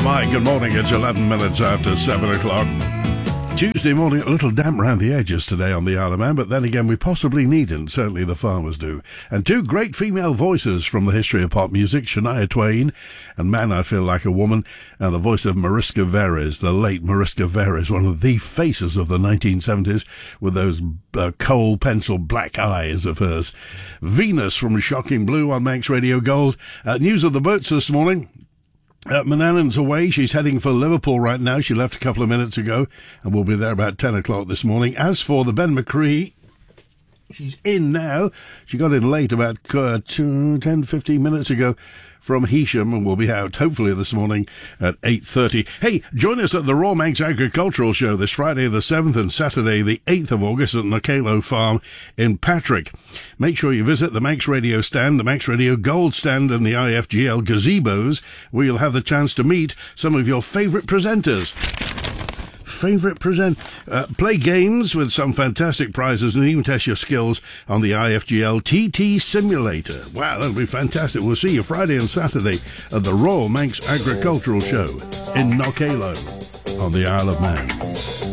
my, good morning. It's 11 minutes after 7 o'clock. Tuesday morning, a little damp around the edges today on the Isle of Man, but then again, we possibly needn't. Certainly the farmers do. And two great female voices from the history of pop music, Shania Twain and Man, I Feel Like a Woman, and the voice of Mariska Veres, the late Mariska Veres, one of the faces of the 1970s with those coal pencil black eyes of hers. Venus from Shocking Blue on Manx Radio Gold. News of the boats this morning. Manannan's away. She's heading for Liverpool right now. She left a couple of minutes ago and will be there about 10 o'clock this morning. As for the Ben McCree, she's in now. She got in late about 10, 15 minutes ago from Heysham and will be out hopefully this morning at 8:30. Hey, join us at the Raw Manx Agricultural Show this Friday the 7th and Saturday the 8th of August at Nokelo Farm in Patrick. Make sure you visit the Manx Radio stand, the Manx Radio Gold stand and the IFGL gazebos, where you'll have the chance to meet some of your favourite presenters. Play games with some fantastic prizes and even test your skills on the IFGL TT Simulator. Wow, that'll be fantastic. We'll see you Friday and Saturday at the Royal Manx Agricultural Show in Nokelo on the Isle of Man.